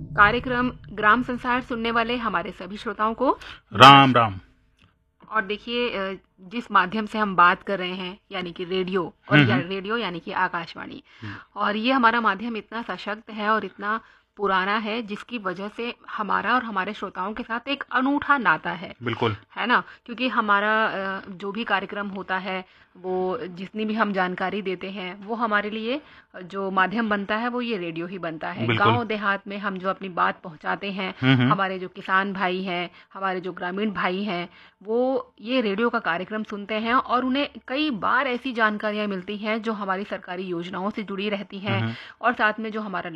कार्यक्रम ग्राम संसार सुनने वाले हमारे सभी श्रोताओं को राम राम। और देखिए, जिस माध्यम से हम बात कर रहे हैं यानी कि रेडियो, और या रेडियो यानी कि आकाशवाणी, और ये हमारा माध्यम इतना सशक्त है और इतना पुराना है, जिसकी वजह से हमारा और हमारे श्रोताओं के साथ एक अनूठा नाता है। बिल्कुल है ना, क्योंकि हमारा जो भी कार्यक्रम होता है, वो जितनी भी हम जानकारी देते हैं, वो हमारे लिए जो माध्यम बनता है वो ये रेडियो ही बनता है। बिल्कुल। गांव देहात में हम जो अपनी बात पहुंचाते हैं, हमारे जो किसान भाई हैं, हमारे जो ग्रामीण भाई हैं, वो ये रेडियो का कार्यक्रम सुनते हैं और उन्हें कई बार ऐसी जानकारियां मिलती हैं जो हमारी सरकारी योजनाओं से जुड़ी रहती हैं। और साथ में जो हमारा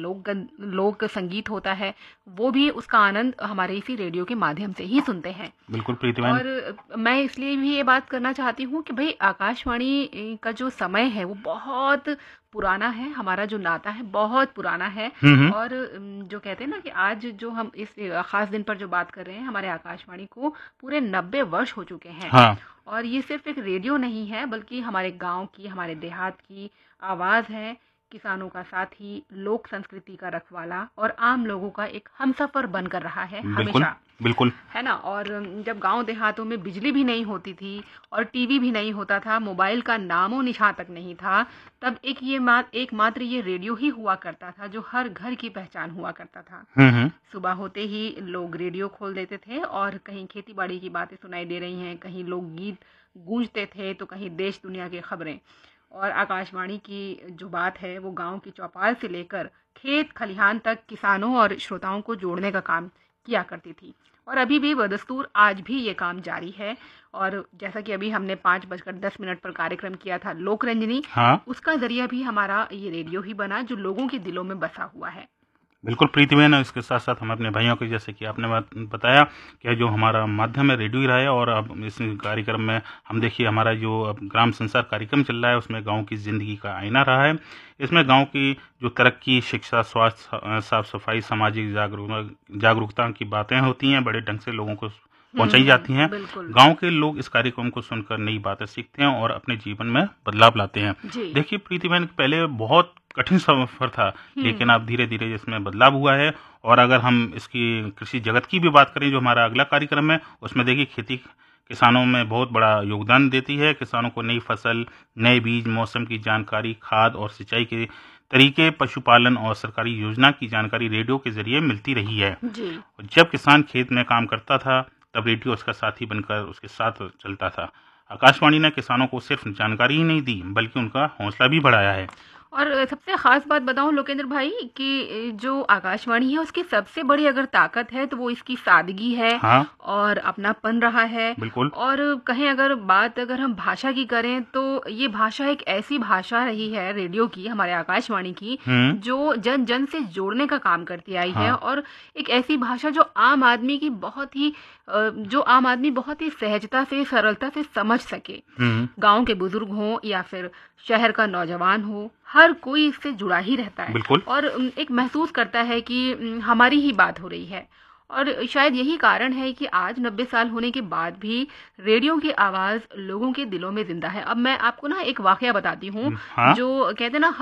लोक संगीत होता है, वो भी उसका आनंद हमारे इसी रेडियो के माध्यम से ही सुनते हैं। बिल्कुल प्रीतिमान। और मैं इसलिए भी ये बात करना चाहती हूँ कि भाई, आकाशवाणी का जो समय है वो बहुत पुराना है, हमारा जो नाता है बहुत पुराना है। और जो कहते हैं ना कि आज जो हम इस खास दिन पर जो बात कर रहे हैं, हमारे आकाशवाणी को पूरे 90 वर्ष हो चुके हैं। हाँ। और ये सिर्फ एक रेडियो नहीं है, बल्कि हमारे गांव की, हमारे देहात की आवाज़ है, किसानों का साथी, लोक संस्कृति का रखवाला और आम लोगों का एक हमसफर बनकर रहा है हमेशा। बिल्कुल। है ना। और जब गांव देहातों में बिजली भी नहीं होती थी और टीवी भी नहीं होता था, मोबाइल का नामो निशान तक नहीं था, तब एकमात्र ये रेडियो ही हुआ करता था जो हर घर की पहचान हुआ करता था। सुबह होते ही लोग रेडियो खोल देते थे और कहीं खेती बाड़ी की बातें सुनाई दे रही हैं, कहीं लोकगीत गूंजते थे, तो कहीं देश दुनिया की खबरें। और आकाशवाणी की जो बात है वो गांव की चौपाल से लेकर खेत खलिहान तक किसानों और श्रोताओं को जोड़ने का काम किया करती थी। और अभी भी वह दस्तूर, आज भी ये काम जारी है। और जैसा कि अभी हमने 5:10 पर कार्यक्रम किया था लोकरंजनी, हाँ। उसका जरिया भी हमारा ये रेडियो ही बना, जो लोगों के दिलों में बसा हुआ है। बिल्कुल प्रीतिबेन। इसके साथ साथ हम अपने भाइयों को, जैसे कि आपने बताया कि जो हमारा माध्यम है रेडियो ही रहा है। और अब इस कार्यक्रम में हम देखिए, हमारा जो अब ग्राम संसार कार्यक्रम चल रहा है, उसमें गांव की जिंदगी का आईना रहा है। इसमें गांव की जो तरक्की, शिक्षा, स्वास्थ्य, साफ सफाई, सामाजिक जागरूकता की बातें होती हैं, बड़े ढंग से लोगों को पहुंचाई जाती हैं। गांव के लोग इस कार्यक्रम को सुनकर नई बातें सीखते हैं और अपने जीवन में बदलाव लाते हैं। देखिए प्रीतिबेन, पहले बहुत कठिन सफर था, लेकिन अब धीरे धीरे इसमें बदलाव हुआ है। और अगर हम इसकी कृषि जगत की भी बात करें, जो हमारा अगला कार्यक्रम है, उसमें देखिए खेती किसानों में बहुत बड़ा योगदान देती है। किसानों को नई फसल, नए बीज, मौसम की जानकारी, खाद और सिंचाई के तरीके, पशुपालन और सरकारी योजना की जानकारी रेडियो के जरिए मिलती रही है। जब किसान खेत में काम करता था, तब रेडियो उसका साथी बनकर उसके साथ चलता था। आकाशवाणी ने किसानों को सिर्फ जानकारी ही नहीं दी, बल्कि उनका हौसला भी बढ़ाया है। और सबसे खास बात बताऊं लोकेंद्र भाई, कि जो आकाशवाणी है उसकी सबसे बड़ी अगर ताकत है तो वो इसकी सादगी है। हाँ। और अपनापन रहा है। बिल्कुल। और कहें अगर हम भाषा की करें, तो ये भाषा एक ऐसी भाषा रही है रेडियो की, हमारे आकाशवाणी की, जो जन जन से जोड़ने का काम करती आई है। और एक ऐसी भाषा जो आम आदमी बहुत ही सहजता से, सरलता से समझ सके। गांव के बुजुर्ग हो या फिर शहर का नौजवान हो, हर कोई इससे जुड़ा ही रहता है। बिल्कुल। और एक महसूस करता है कि हमारी ही बात हो रही है। और शायद यही कारण है कि आज 90 साल होने के बाद भी रेडियो की आवाज़ लोगों के दिलों में जिंदा है। अब मैं आपको ना एक वाकया बताती हूँ। हाँ? जो कहते हैं ना,